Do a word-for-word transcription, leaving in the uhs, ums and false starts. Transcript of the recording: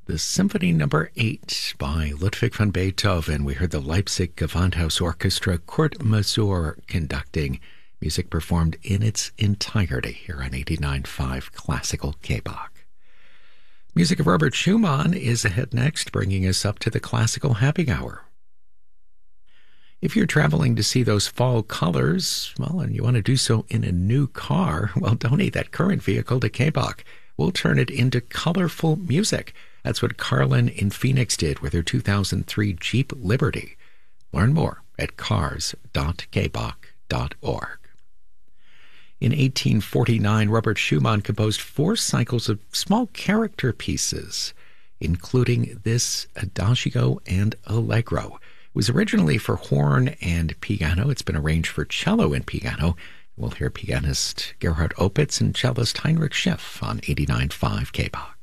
The Symphony Number Eight by Ludwig van Beethoven. We heard the Leipzig Gewandhaus Orchestra, Kurt Masur conducting. Music performed in its entirety here on eighty-nine point five Classical K-Bach. Music of Robert Schumann is ahead next, bringing us up to the Classical Happy Hour. If you're traveling to see those fall colors, well, and you want to do so in a new car, well, donate that current vehicle to K-Bach. We'll turn it into colorful music. That's what Carlin in Phoenix did with her two thousand three Jeep Liberty. Learn more at cars dot k bach dot org. In eighteen forty-nine, Robert Schumann composed four cycles of small character pieces, including this Adagio and Allegro. It was originally for horn and piano. It's been arranged for cello and piano. We'll hear pianist Gerhard Opitz and cellist Heinrich Schiff on eighty-nine point five K-Bach.